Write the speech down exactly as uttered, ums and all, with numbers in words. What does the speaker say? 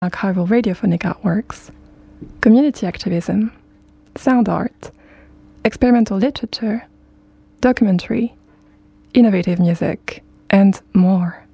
archival radiophonic artworks, community activism, sound art, experimental literature, documentary, innovative music, and more.